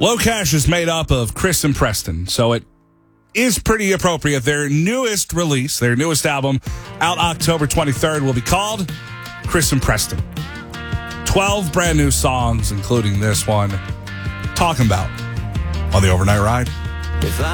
Low Cash is made up of Chris and Preston, so it is pretty appropriate. Their newest release, their newest album, out October 23rd, will be called Chris and Preston. 12 brand new songs, including this one, talking about on the Overnight Ride.